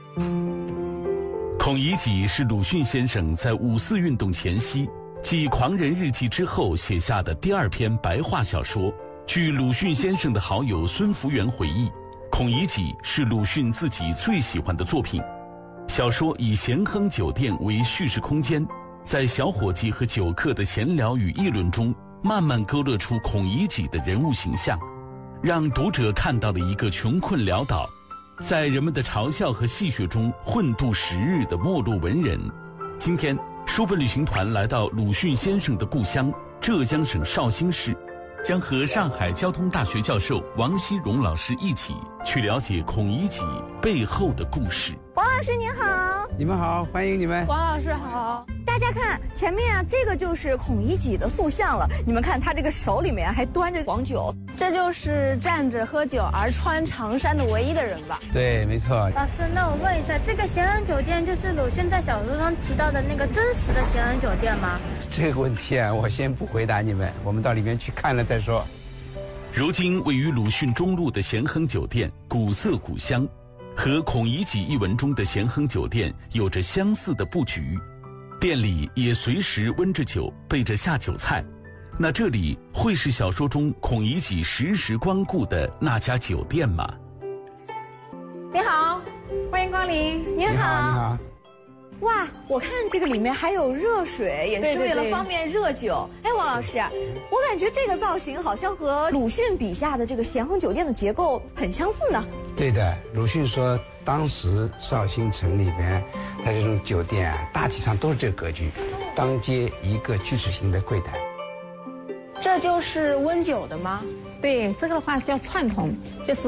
孔乙己是鲁迅先生在五四运动前夕继《狂人日记》之后写下的第2篇白话小说。据鲁迅先生的好友孙福元回忆，孔乙己是鲁迅自己最喜欢的作品。小说以咸亨酒店为叙事空间，在小伙计和酒客的闲聊与议论中，慢慢勾勒出孔乙己的人物形象，让读者看到了一个穷困潦倒，在人们的嘲笑和戏谑中混度时日的没落文人。今天，书本旅行团来到鲁迅先生的故乡浙江省绍兴市，将和上海交通大学教授王希荣老师一起去了解孔乙己背后的故事。 王老师您好。 你们好，欢迎你们。 王老师好。大家看前面啊，这个就是孔乙己的塑像了。你们看他这个手里面还端着黄酒， 这就是站着喝酒而穿长衫的唯一的人吧？ 对，没错。 老师，那我问一下，这个咸亨酒店就是鲁迅在小说中提到的那个真实的咸亨酒店吗？ 这个问题啊，我先不回答你们，我们到里面去看了再说。 如今位于鲁迅中路的咸亨酒店古色古香，和孔乙己一文中的咸亨酒店有着相似的布局，店里也随时温着酒，备着下酒菜。那这里会是小说中孔乙己时时光顾的那家酒店吗？ 你好，欢迎光临。 您好。 你好。 哇，我看这个里面还有热水，也是为了方便热酒。哎，王老师，我感觉这个造型好像和鲁迅笔下的这个咸亨酒店的结构很相似呢。 对的，鲁迅说当时绍兴城里边，它这种酒店啊，大体上都是这个格局，当街一个锯齿形的柜台。 这就是温酒的吗？ 对，这个的话叫串筒，就是